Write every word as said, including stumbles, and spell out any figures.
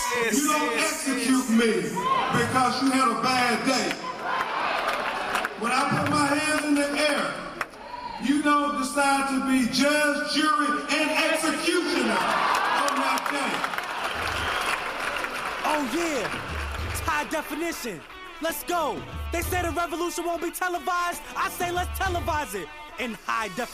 You don't execute me because you had a bad day. When I put my hands in the air, you don't decide to be judge, jury, and executioner on that day. Oh yeah, it's high definition. Let's go. They say the revolution won't be televised. I say let's televise it in high definition.